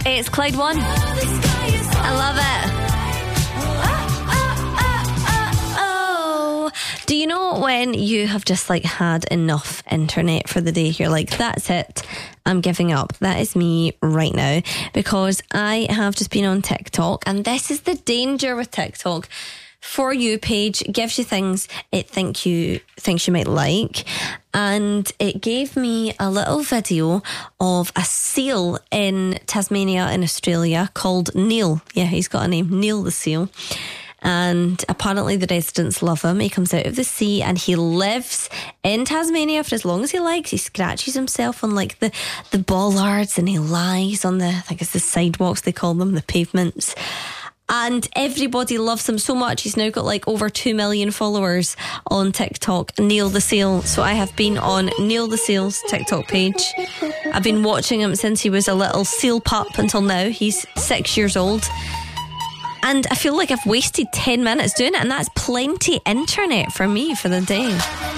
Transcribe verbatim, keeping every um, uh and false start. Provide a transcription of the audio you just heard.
It's Clyde One. I love it. Oh, do you know when you have just like had enough internet for the day? You're like, that's it. I'm giving up. That is me right now, because I have just been on TikTok, and this is the danger with TikTok. For You page gives you things it think you thinks you might like, and it gave me a little video of a seal in Tasmania in Australia called Neil. Yeah, he's got a name, Neil the seal. And apparently the residents love him. He comes out of the sea and he lives in Tasmania for as long as he likes. He scratches himself on like the, the bollards, and he lies on the, I think it's the sidewalks they call them, the pavements. And everybody loves him so much. He's now got like over two million followers on TikTok, Neil the Seal. So I have been on Neil the Seal's TikTok page. I've been watching him since he was a little seal pup until now. He's six years old. And I feel like I've wasted ten minutes doing it, and that's plenty internet for me for the day.